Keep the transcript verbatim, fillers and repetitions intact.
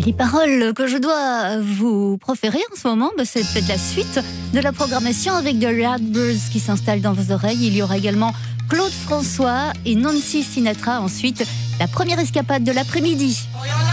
Les paroles que je dois vous proférer en ce moment, bah, c'est peut-être la suite de la programmation avec The Yardbirds qui s'installe dans vos oreilles. Il y aura également Claude François et Nancy Sinatra. Ensuite, la première escapade de l'après-midi.